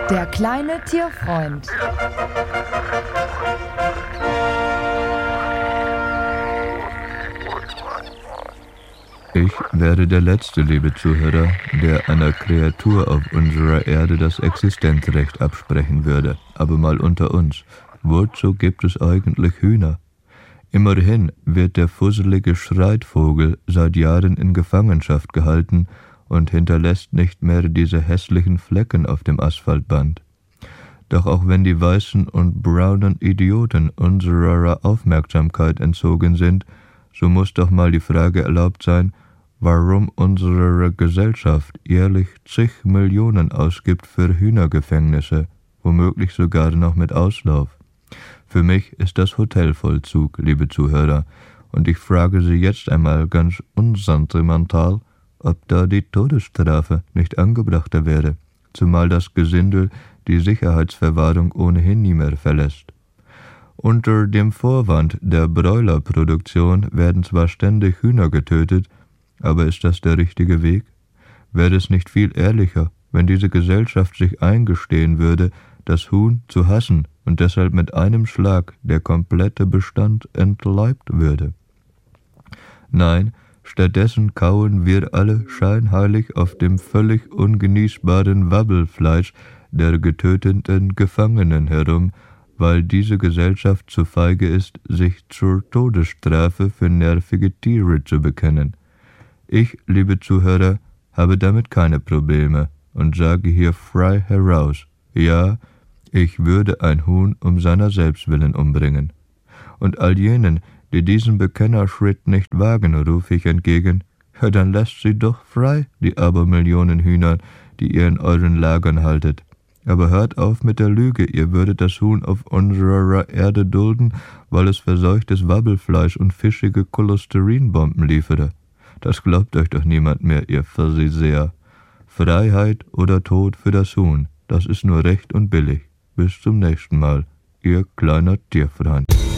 Der kleine Tierfreund. Ich wäre der letzte, liebe Zuhörer, der einer Kreatur auf unserer Erde das Existenzrecht absprechen würde. Aber mal unter uns, wozu gibt es eigentlich Hühner? Immerhin wird der fusselige Schreitvogel seit Jahren in Gefangenschaft gehalten und hinterlässt nicht mehr diese hässlichen Flecken auf dem Asphaltband. Doch auch wenn die weißen und braunen Idioten unserer Aufmerksamkeit entzogen sind, so muss doch mal die Frage erlaubt sein, warum unsere Gesellschaft jährlich zig Millionen ausgibt für Hühnergefängnisse, womöglich sogar noch mit Auslauf. Für mich ist das Hotelvollzug, liebe Zuhörer, und ich frage Sie jetzt einmal ganz unsentimental, ob da die Todesstrafe nicht angebrachter wäre, zumal das Gesindel die Sicherheitsverwahrung ohnehin nie mehr verlässt. Unter dem Vorwand der Broilerproduktion werden zwar ständig Hühner getötet, aber ist das der richtige Weg? Wäre es nicht viel ehrlicher, wenn diese Gesellschaft sich eingestehen würde, das Huhn zu hassen und deshalb mit einem Schlag der komplette Bestand entleibt würde? Nein, stattdessen kauen wir alle scheinheilig auf dem völlig ungenießbaren Wabbelfleisch der getöteten Gefangenen herum, weil diese Gesellschaft zu feige ist, sich zur Todesstrafe für nervige Tiere zu bekennen. Ich, liebe Zuhörer, habe damit keine Probleme und sage hier frei heraus, ja, ich würde ein Huhn um seiner selbst willen umbringen. Und all jenen, die diesen Bekennerschritt nicht wagen, rufe ich entgegen, ja, dann lasst sie doch frei, die Abermillionen Hühner, die ihr in euren Lagern haltet. Aber hört auf mit der Lüge, ihr würdet das Huhn auf unserer Erde dulden, weil es verseuchtes Wabbelfleisch und fischige Cholesterinbomben liefere. Das glaubt euch doch niemand mehr, ihr Pharisäer. Freiheit oder Tod für das Huhn, das ist nur recht und billig. Bis zum nächsten Mal, ihr kleiner Tierfreund.